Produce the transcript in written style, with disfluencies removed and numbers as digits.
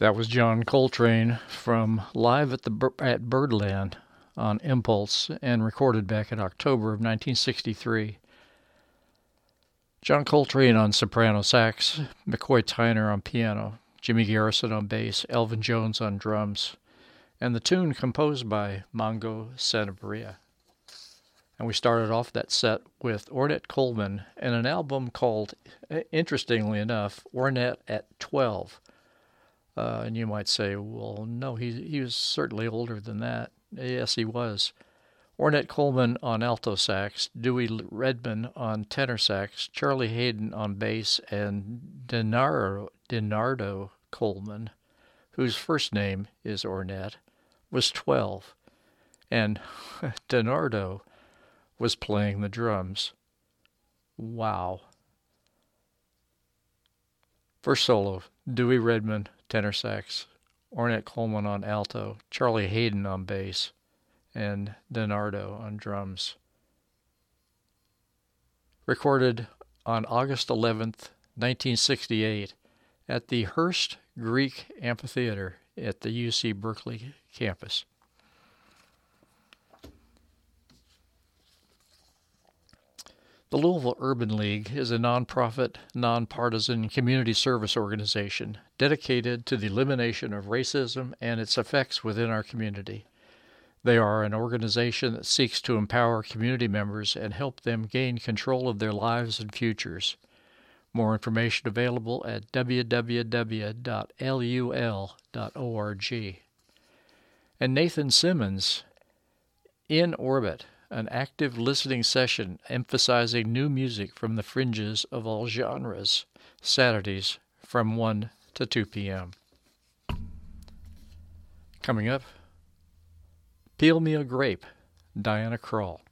That was John Coltrane from Live at Birdland on Impulse and recorded back in October of 1963. John Coltrane on soprano sax, McCoy Tyner on piano, Jimmy Garrison on bass, Elvin Jones on drums, and the tune composed by Mongo Sanabria. And we started off that set with Ornette Coleman and an album called, interestingly enough, Ornette at 12. And you might say, well, no, he was certainly older than that. Yes, he was. Ornette Coleman on alto sax, Dewey Redman on tenor sax, Charlie Hayden on bass, and DeNardo Coleman, whose first name is Ornette, was 12. And DeNardo was playing the drums. Wow. First solo, Dewey Redman, tenor sax, Ornette Coleman on alto, Charlie Hayden on bass, and DeNardo on drums. Recorded on August 11th, 1968 at the Hearst Greek Amphitheater at the UC Berkeley campus. The Louisville Urban League is a nonprofit, nonpartisan community service organization dedicated to the elimination of racism and its effects within our community. They are an organization that seeks to empower community members and help them gain control of their lives and futures. More information available at www.lul.org. And Nathan Simmons, In Orbit, an active listening session emphasizing new music from the fringes of all genres, Saturdays from 1 to 2 p.m. Coming up, Peel Me a Grape, Diana Krall.